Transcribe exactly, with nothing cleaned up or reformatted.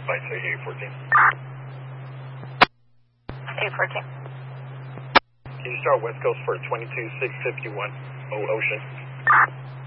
flight to A fourteen. A fourteen. Can you start West Coast for twenty-two six fifty-one, O Ocean?